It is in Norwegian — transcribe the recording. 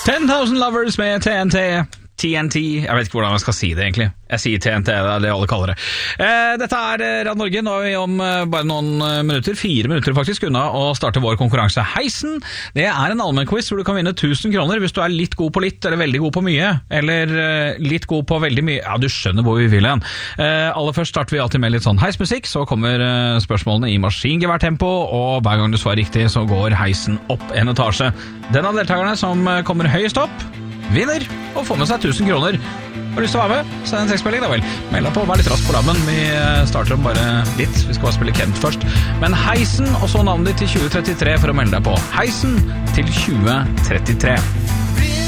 10,000 Lovers med TNT. TNT, jeg vet ikke hvordan jeg skal si det egentlig. Jeg sier TNT, det er det alle kaller det. Dette er Radio Norge, nå er vi om bare noen minutter, 4 minutter faktisk, unna å starte vår konkurranse Heisen. Det er en allmennquiz hvor du kan vinne 1000 kroner hvis du er litt god på litt, eller veldig god på mye, eller litt god på veldig mye. Ja, du skjønner hvor vi vil hen. Aller først starter vi alltid med litt sånn heismusikk, så kommer spørsmålene i maskingeværtempo, og hver gang du svarer riktig så går heisen opp en etasje. Den av deltakerne som kommer høyest opp, vinner og får med seg 1000 kroner. Har du lyst til å være med? Send en tekstmelding da vel. Meld deg på, vær litt rask på labben. Vi starter om bare litt. Vi skal bare spille Kent først. Men Heisen, og så navnet ditt til 2033 for å melde deg på. Heisen til 2033.